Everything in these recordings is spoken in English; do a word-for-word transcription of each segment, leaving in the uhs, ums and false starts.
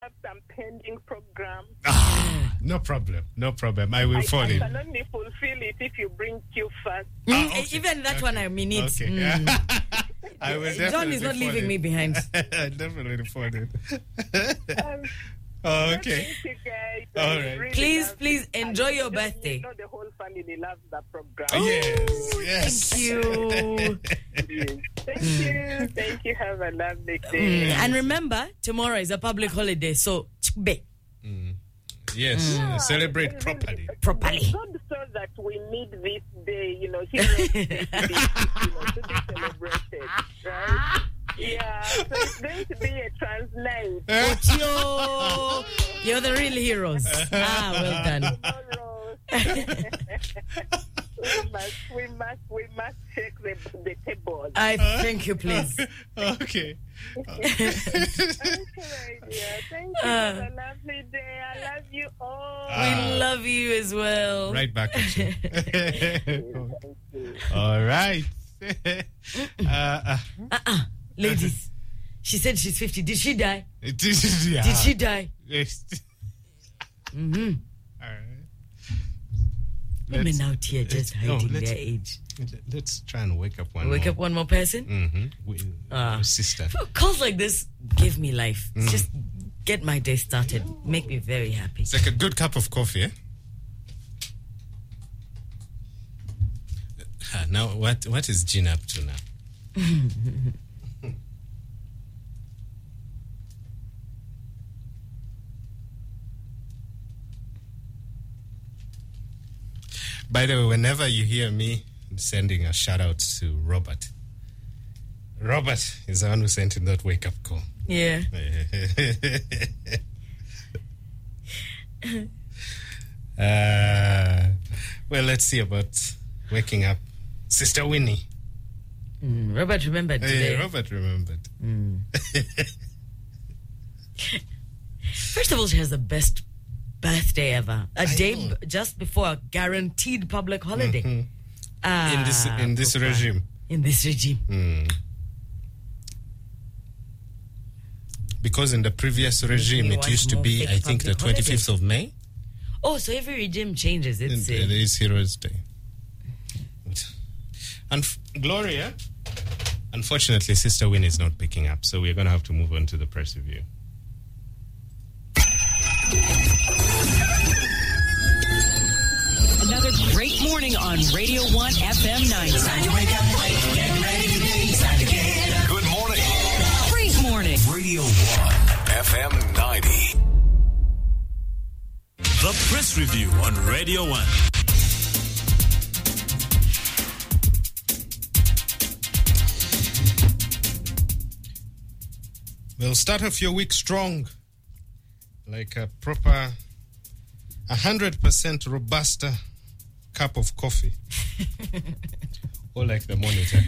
have some pending programs. Ah, no problem. No problem. I will I, phone I in. can only fulfill it if you bring Q first. Mm, Ah, okay. Even that okay. one I mean it. Okay. Mm. I will definitely John is not phone leaving in. me behind. I definitely phone it. Um, Oh, okay. Thank you guys. All I right. really Please, love please it. enjoy I your know- birthday. You know the whole family loves that program. Yes, yes. Thank you. Yes. Thank you. Thank you. Have a lovely Mm, day. And remember, tomorrow is a public holiday, so chbe, Yes, Yeah, celebrate really, properly. properly. God so that we need this day, you know, heroes day, this, you know, to be celebrated, right? Yeah, so it's going to be a trans night. Otio, you're the real heroes. Ah, well done. Tomorrow. we must, we must, we must check the, the table. I thank you, please. Okay. Okay, yeah. Thank you. Have a lovely day. I love you all. Ah. We love you as well. Right back at you. Thank you. All right. uh, uh, Ladies, she said she's fifty. Did she die? it is, yeah. Did she die? Yes. Mm-hmm. All right. Women Let's- out here just let's- no, hiding let's- their age. Let's try and wake up one Wake more. up one more person? Mm-hmm. We, Ah. our sister. Calls like this give me life. Just get my day started. Make me very happy. It's like a good cup of coffee, eh? Ah, now, what what is Jean up to now? By the way, whenever you hear me sending a shout out to Robert, Robert is the one who sent in that wake up call. Yeah. uh, well, let's see about waking up Sister Winnie. Mm, Robert remembered today. Hey, Robert remembered. First of all, she has the best birthday ever. A I day know. b- just before a guaranteed public holiday. Ah, in this in this Papa. regime. In this regime. Mm. Because in the previous regime, me it want used to more be, fake I think, the public twenty-fifth of May. Oh, so every regime changes. And It's it uh, is Heroes Day. And f- Gloria, unfortunately, Sister Win is not picking up, so we're going to have to move on to the press review. Another great morning on Radio one F M ninety. Good morning. Freeze morning. Radio one F M ninety. The Press Review on Radio one. We'll start off your week strong, like a proper, a hundred percent robusta cup of coffee, or like the monitor.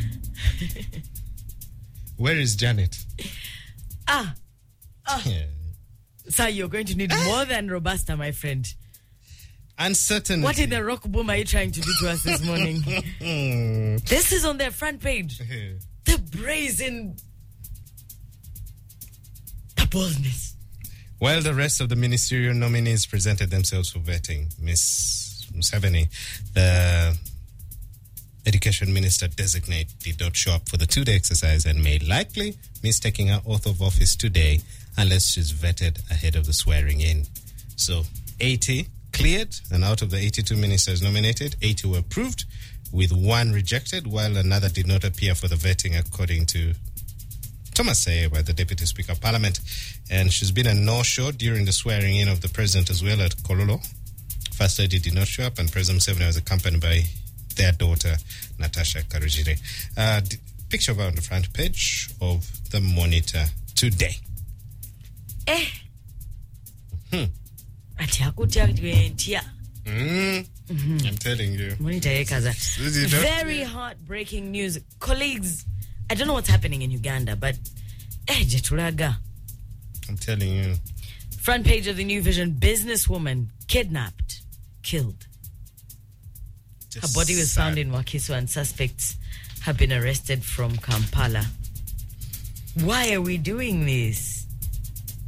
Where is Janet? ah. Yeah. So you're going to need more than Robusta, my friend. Uncertainty. What in the rock boom are you trying to do to us this morning? This is on their front page. The brazen, the boldness. While the rest of the ministerial nominees presented themselves for vetting, Miss Museveni, the Education Minister designate, did not show up for the two-day exercise and may likely miss taking her oath of office today unless she's vetted ahead of the swearing in. So eighty cleared, and out of the eighty-two ministers nominated, eighty were approved, with one rejected, while another did not appear for the vetting, according to Thomas Sayeba, the Deputy Speaker of Parliament. And she's been a no-show during the swearing-in of the President as well at Kololo. First Lady did not show up, and President Museveni was accompanied by their daughter, Natasha Karujire. Uh, d- picture of her on the front page of the Monitor today. Eh. Hmm. Ati hakutya twenty. Mm. I'm telling you. Monitor yekaza. Suzy, don't- Very heartbreaking news. Colleagues, I don't know what's happening in Uganda, but eh, jetulaga. I'm telling you. Front page of the New Vision, businesswoman kidnapped, killed. Her Just body was sad. found in Wakiso and suspects have been arrested from Kampala. Why are we doing this?